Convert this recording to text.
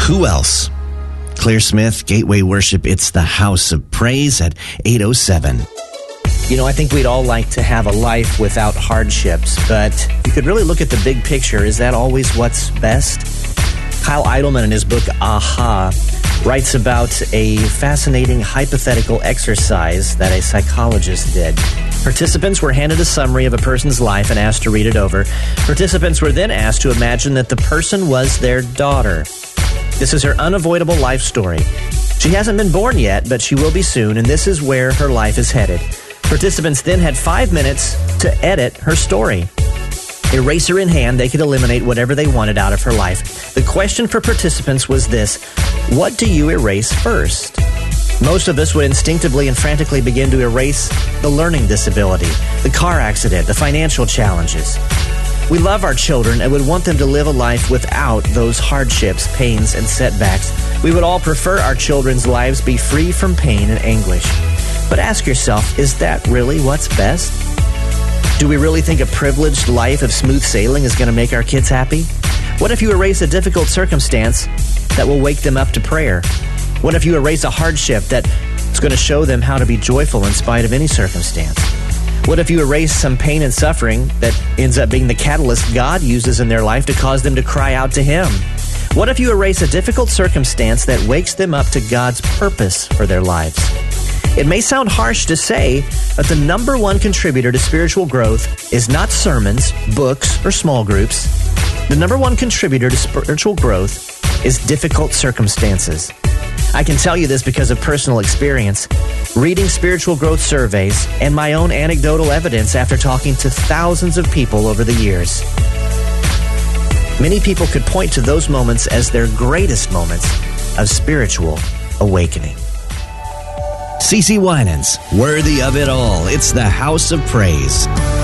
Who else? Claire Smith, Gateway Worship. It's the House of Praise at 8:07. You know, I think we'd all like to have a life without hardships, but you could really look at the big picture. Is that always what's best? Kyle Idleman, in his book, Aha, writes about a fascinating hypothetical exercise that a psychologist did. Participants were handed a summary of a person's life and asked to read it over. Participants were then asked to imagine that the person was their daughter. This is her unavoidable life story. She hasn't been born yet, but she will be soon, and this is where her life is headed. Participants then had 5 minutes to edit her story. Eraser in hand, they could eliminate whatever they wanted out of her life. The question for participants was this: what do you erase first? Most of us would instinctively and frantically begin to erase the learning disability, the car accident, the financial challenges. We love our children and would want them to live a life without those hardships, pains, and setbacks. We would all prefer our children's lives be free from pain and anguish. But ask yourself, is that really what's best? Do we really think a privileged life of smooth sailing is going to make our kids happy? What if you erase a difficult circumstance that will wake them up to prayer? What if you erase a hardship that's going to show them how to be joyful in spite of any circumstance? What if you erase some pain and suffering that ends up being the catalyst God uses in their life to cause them to cry out to Him? What if you erase a difficult circumstance that wakes them up to God's purpose for their lives? It may sound harsh to say, but the number one contributor to spiritual growth is not sermons, books, or small groups. The number one contributor to spiritual growth is difficult circumstances. I can tell you this because of personal experience, reading spiritual growth surveys, and my own anecdotal evidence after talking to thousands of people over the years. Many people could point to those moments as their greatest moments of spiritual awakening. CeCe Winans, worthy of it all. It's the House of Praise.